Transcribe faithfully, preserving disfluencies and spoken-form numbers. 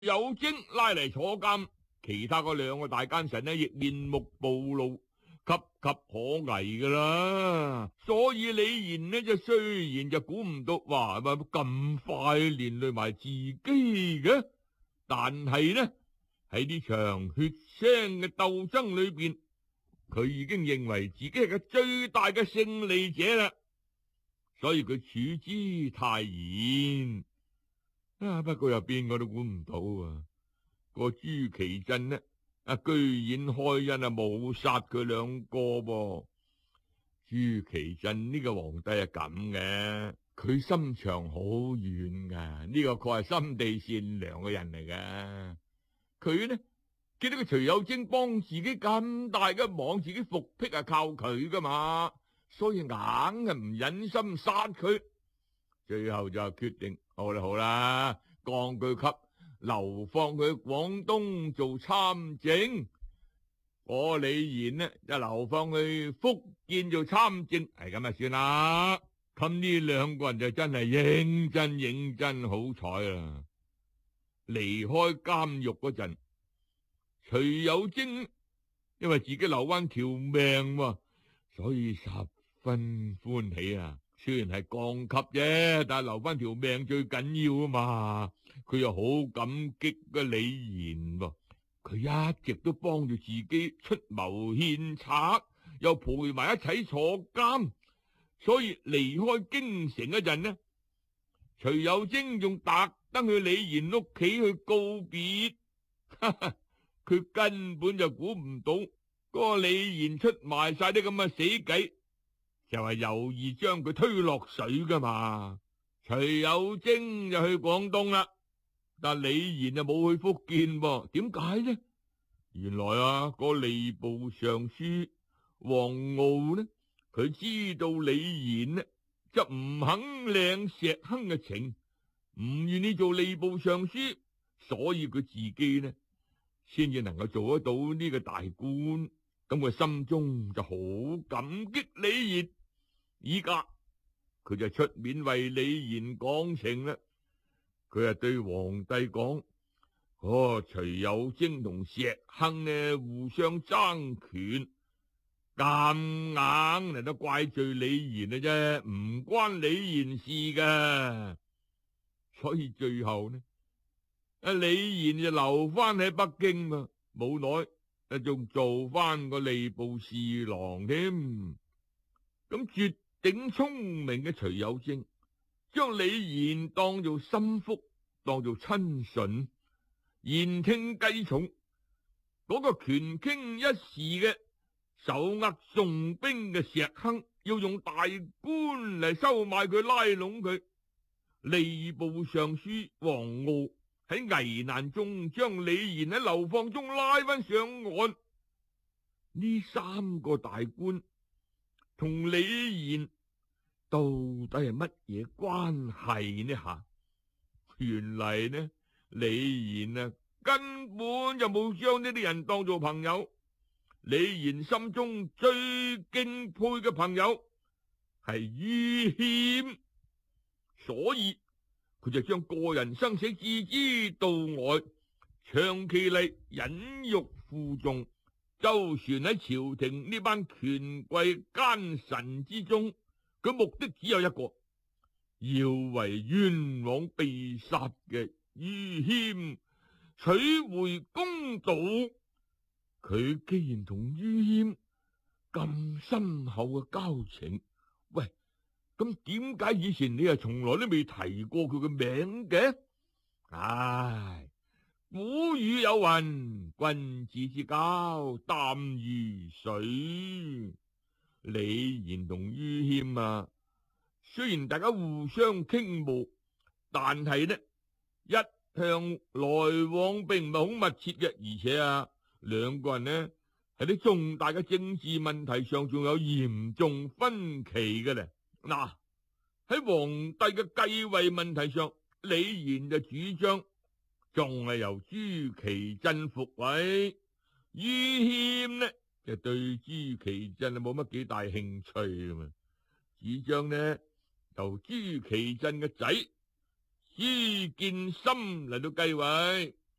有精拉嚟坐監，其他嗰兩個大奸臣呢，亦面目暴露，岌岌可危噶啦。所以李賢呢，就雖然就估唔到，哇，咁快連累埋自己嘅，但係呢喺呢場血腥嘅鬥爭裏邊，佢已經認為自己係個最大嘅勝利者啦。所以佢處之泰然。啊！不過又邊個都估唔到啊！個朱祁鎮呢，啊居然開恩啊冇殺佢兩個噃。朱祁鎮呢個皇帝係咁嘅，佢心腸好軟噶，呢、這個確係心地善良嘅人嚟噶。佢呢見到個徐有貞幫自己咁大嘅忙，自己復辟係靠佢噶嘛，所以硬係唔忍心殺佢。最後就決定，好啦好啦，降佢級，流放佢去廣東做參政。我李賢呢就流放去福建做參政，係咁啊算啦。咁呢兩個人就真係認真認真好彩啦。離開監獄嗰陣，徐有貞因為自己留翻條命，所以十分歡喜啊。雖然係降級啫，但係留翻條命最緊要啊嘛。佢又好感激嘅李賢噃，佢一直都幫住自己出謀獻策，又陪埋一齊坐監，所以離開京城嗰陣呢，徐有貞仲特登去李賢屋企去告別。佢根本就估唔到嗰個李賢出埋晒啲咁嘅死計，就係有意將佢推落水噶嘛。徐有貞就去廣東啦，但李賢就冇去福建噃。點解呢？原來啊，個吏部尚書黃鏜呢，佢知道李賢呢就唔肯領石亨嘅情，唔願意做吏部尚書，所以佢自己呢先至能夠做得到呢個大官。咁佢心中就好感激李賢。依家佢就出面為李賢講情啦。佢係對皇帝講：哦，徐有貞同石亨呢互相爭權，咁硬嚟都怪罪李賢啊啫，唔關李賢事噶。所以最後呢，阿李賢就留翻喺北京嘛，冇耐啊仲做翻個吏部侍郎添。咁絕頂聰明嘅徐有貞將李賢當做心腹，當做親信，言聽計從。嗰、那個權傾一時嘅手握重兵嘅石亨，要用大官嚟收買佢，拉攏佢。吏部尚書黃鏜喺危難中將李賢喺流放中拉翻上岸。呢三個大官同李賢到底係乜嘢關係呢？吓，原嚟呢，李賢啊根本就冇將呢啲人當做朋友。李賢心中最敬佩嘅朋友係于謙，所以佢就將個人生死置之度外，長期嚟忍辱負重，周旋喺朝廷呢班權貴奸臣之中。佢目的只有一個，要為冤枉被殺嘅于謙取回公道。佢既然同于謙咁深厚嘅交情，喂，咁點解以前你係從來都未提過佢嘅名嘅？唉，古語有云，君子之交淡如水。李賢同于謙啊，雖然大家互相傾慕，但係呢一向來往並唔係好密切嘅，而且啊兩個人呢喺啲重大嘅政治問題上仲有嚴重分歧嘅咧。嗱，喺皇帝嘅繼位問題上，李賢就主張仲係由朱祁鎮復位，于謙呢就對朱祁鎮冇乜幾大興趣㗎嘛，主張呢由朱祁鎮嘅仔朱見深嚟到繼位。